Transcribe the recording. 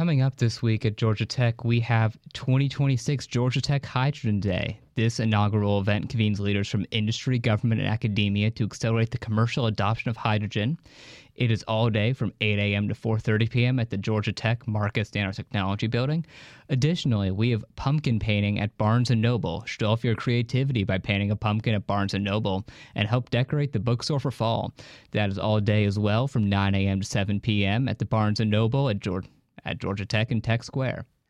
coming up this week at Georgia Tech, we have 2026 Georgia Tech Hydrogen Day. This inaugural event convenes leaders from industry, government, and academia to accelerate the commercial adoption of hydrogen. It is all day from 8 a.m. to 4:30 p.m. at the Georgia Tech Marcus Nanotechnology Building. Additionally, we have pumpkin painting at Barnes & Noble. Show off your creativity by painting a pumpkin at Barnes & Noble and help decorate the bookstore for fall. That is all day as well from 9 a.m. to 7 p.m. at the Barnes & Noble at Georgia Tech and Tech Square.